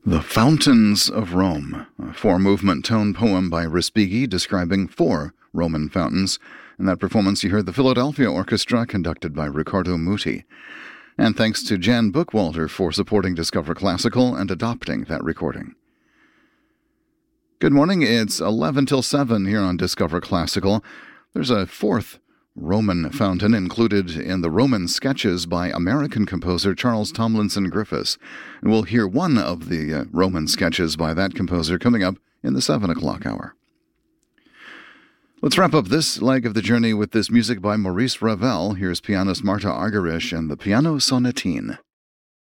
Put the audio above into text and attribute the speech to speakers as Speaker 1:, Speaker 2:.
Speaker 1: The Fountains of Rome, a four-movement tone poem by Respighi describing four Roman fountains. In that performance, you heard the Philadelphia Orchestra, conducted by Riccardo Muti. And thanks to Jan Bookwalter for supporting Discover Classical and adopting that recording. Good morning, it's 11 till 7 here on Discover Classical. There's a fourth Roman fountain included in the Roman sketches by American composer Charles Tomlinson Griffiths. And we'll hear one of the Roman sketches by that composer coming up in the 7 o'clock hour. Let's wrap up this leg of the journey with this music by Maurice Ravel. Here's pianist Marta Argerich and the Piano Sonatine.